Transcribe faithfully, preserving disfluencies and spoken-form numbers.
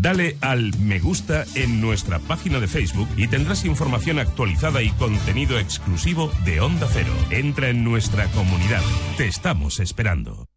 Dale al me gusta en nuestra página de Facebook y tendrás información actualizada y contenido exclusivo de Onda Cero. Entra en nuestra comunidad. Te estamos esperando.